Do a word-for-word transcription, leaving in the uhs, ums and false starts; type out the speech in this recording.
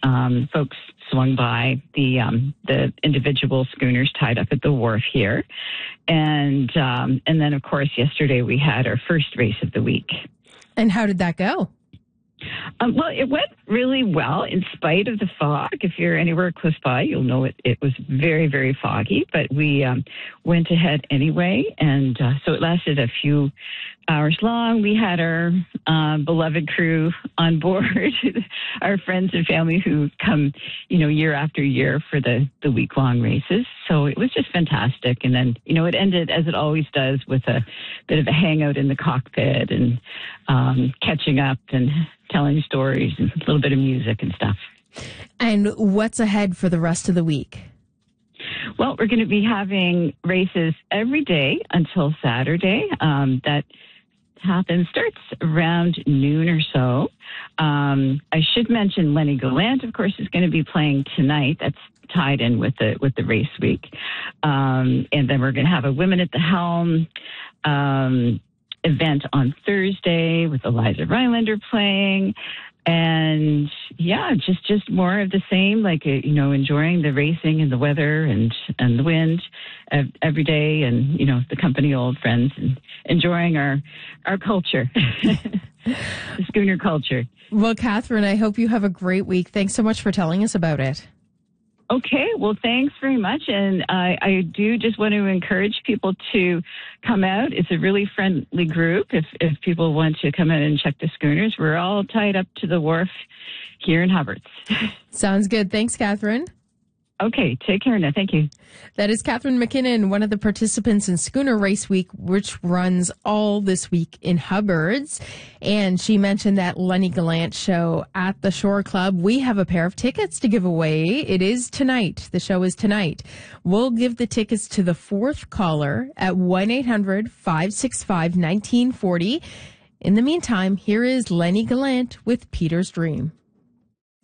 um, folks swung by the um, the individual schooners tied up at the wharf here. And, um, and then, of course, yesterday we had our first race of the week. And how did that go? Um, well, it went really well in spite of the fog. If you're anywhere close by, you'll know it, it was very, very foggy, but we um, went ahead anyway. And uh, so it lasted a few hours long. We had our uh, beloved crew on board, our friends and family who come, you know, year after year for the, the week-long races. So it was just fantastic. And then, you know, it ended, as it always does, with a bit of a hangout in the cockpit and um, catching up and telling stories and a little bit of music and stuff. And what's ahead for the rest of the week? Well, we're going to be having races every day until Saturday. Um, that happens, starts around noon or so. Um, I should mention Lenny Gallant, of course, is going to be playing tonight. That's tied in with the with the race week. Um, and then we're going to have a Women at the Helm um, event on Thursday with Eliza Rylander playing. And yeah, just, just more of the same, like, uh, you know, enjoying the racing and the weather and, and the wind uh, every day and, you know, the company of old friends and enjoying our, our culture, the schooner culture. Well, Catherine, I hope you have a great week. Thanks so much for telling us about it. Okay, well, thanks very much. And I, I do just want to encourage people to come out. It's a really friendly group. If, if people want to come out and check the schooners, we're all tied up to the wharf here in Hubbards. Sounds good. Thanks, Catherine. Okay, take care now. Thank you. That is Catherine McKinnon, one of the participants in Schooner Race Week, which runs all this week in Hubbards. And she mentioned that Lenny Gallant show at the Shore Club. We have a pair of tickets to give away. It is tonight. The show is tonight. We'll give the tickets to the fourth caller at one eight hundred five six five one nine four zero. In the meantime, here is Lenny Gallant with Peter's Dream.